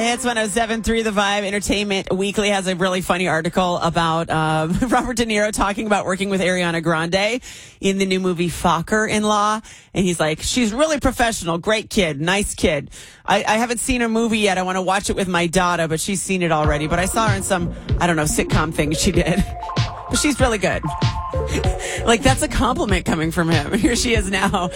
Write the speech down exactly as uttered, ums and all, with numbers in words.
Hits one oh seven point three The Vibe. Entertainment Weekly has a really funny article about uh, Robert De Niro talking about working with Ariana Grande in the new movie Focker-in-Law. And he's like, she's really professional, great kid, nice kid. I, I haven't seen her movie yet. I want to watch it with my daughter, but she's seen it already. But I saw her in some, I don't know, sitcom thing she did. But she's really good. Like, that's a compliment coming from him. Here she is now